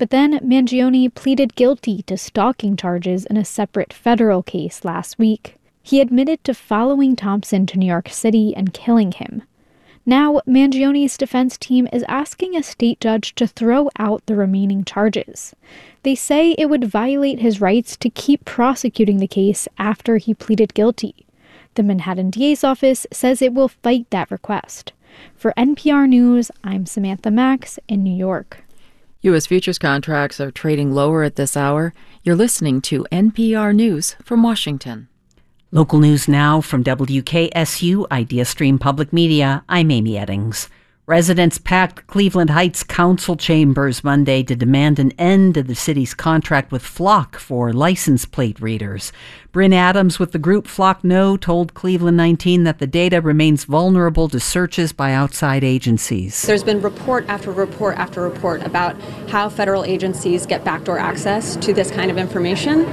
But then Mangione pleaded guilty to stalking charges in a separate federal case last week. He admitted to following Thompson to New York City and killing him. Now, Mangione's defense team is asking a state judge to throw out the remaining charges. They say it would violate his rights to keep prosecuting the case after he pleaded guilty. The Manhattan DA's office says it will fight that request. For NPR News, I'm Samantha Max in New York. U.S. futures contracts are trading lower at this hour. You're listening to NPR News from Washington. Local news now from WKSU Idea Stream Public Media. I'm Amy Eddings. Residents packed Cleveland Heights Council chambers Monday to demand an end to the city's contract with Flock for license plate readers. Bryn Adams with the group Flock No told Cleveland 19 that the data remains vulnerable to searches by outside agencies. There's been report after report after report about how federal agencies get backdoor access to this kind of information.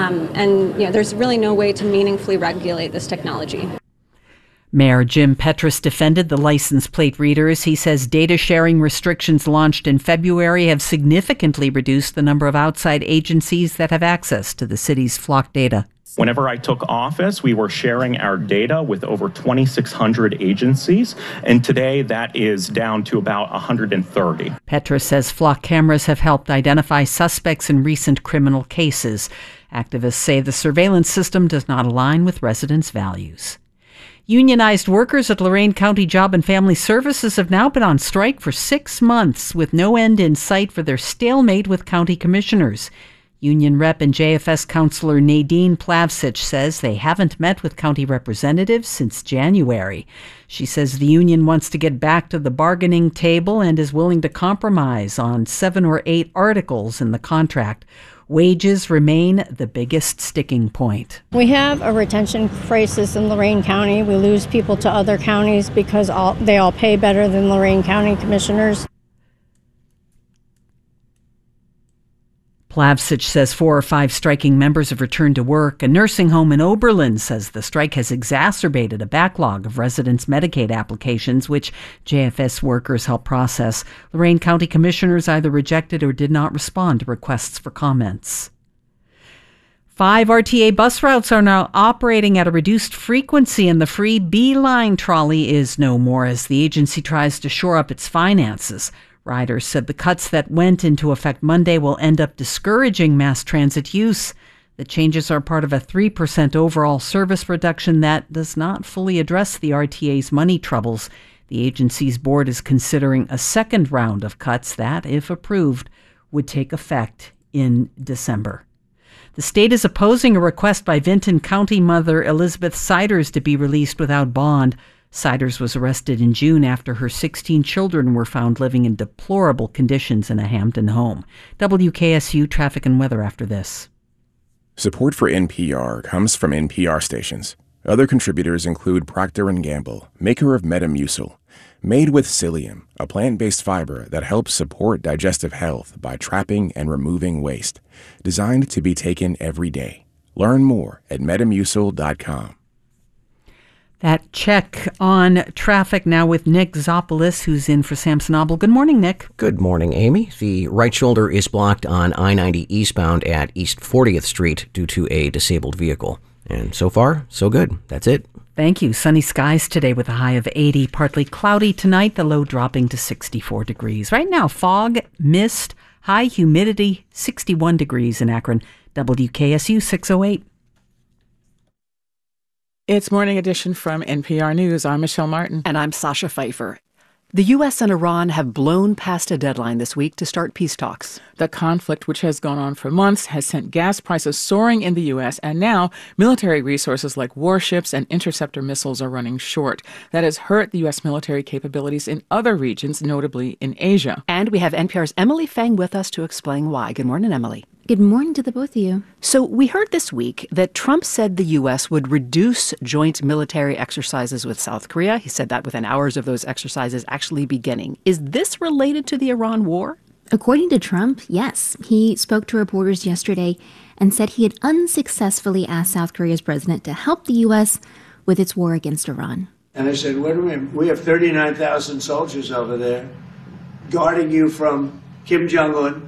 There's really no way to meaningfully regulate this technology. Mayor Jim Petras defended the license plate readers. He says data sharing restrictions launched in February have significantly reduced the number of outside agencies that have access to the city's Flock data. Whenever I took office, we were sharing our data with over 2,600 agencies, and today that is down to about 130. Petras says Flock cameras have helped identify suspects in recent criminal cases. Activists say the surveillance system does not align with residents' values. Unionized workers at Lorain County Job and Family Services have now been on strike for 6 months with no end in sight for their stalemate with county commissioners. Union rep and JFS councilor Nadine Plavsic says they haven't met with county representatives since January. She says the union wants to get back to the bargaining table and is willing to compromise on 7 or 8 articles in the contract. Wages remain the biggest sticking point. We have a retention crisis in Lorain County. We lose people to other counties because they all pay better than Lorain County commissioners. Plavsic says 4 or 5 striking members have returned to work. A nursing home in Oberlin says the strike has exacerbated a backlog of residents' Medicaid applications, which JFS workers help process. Lorain County commissioners either rejected or did not respond to requests for comments. 5 RTA bus routes are now operating at a reduced frequency, and the free B-Line trolley is no more as the agency tries to shore up its finances. Riders said the cuts that went into effect Monday will end up discouraging mass transit use. The changes are part of a 3% overall service reduction that does not fully address the RTA's money troubles. The agency's board is considering a second round of cuts that, if approved, would take effect in December. The state is opposing a request by Vinton County mother Elizabeth Siders to be released without bond. Siders was arrested in June after her 16 children were found living in deplorable conditions in a Hampton home. WKSU traffic and weather after this. Support for NPR comes from NPR stations. Other contributors include Procter & Gamble, maker of Metamucil, made with psyllium, a plant-based fiber that helps support digestive health by trapping and removing waste, designed to be taken every day. Learn more at metamucil.com. That check on traffic now with Nick Zopoulos, who's in for Sam Snobble. Good morning, Nick. Good morning, Amy. The right shoulder is blocked on I-90 eastbound at East 40th Street due to a disabled vehicle. And so far, so good. That's it. Thank you. Sunny skies today with a high of 80. Partly cloudy tonight, the low dropping to 64 degrees. Right now, fog, mist, high humidity, 61 degrees in Akron. WKSU 608. It's Morning Edition from NPR News. I'm Michelle Martin. And I'm Sasha Pfeiffer. The U.S. and Iran have blown past a deadline this week to start peace talks. The conflict, which has gone on for months, has sent gas prices soaring in the U.S., and now military resources like warships and interceptor missiles are running short. That has hurt the U.S. military capabilities in other regions, notably in Asia. And we have NPR's Emily Feng with us to explain why. Good morning, Emily. Good morning to the both of you. So we heard this week that Trump said the U.S. would reduce joint military exercises with South Korea. He said that within hours of those exercises actually beginning. Is this related to the Iran war? According to Trump, yes. He spoke to reporters yesterday and said he had unsuccessfully asked South Korea's president to help the U.S. with its war against Iran. And I said, what do we mean? We have 39,000 soldiers over there guarding you from Kim Jong-un.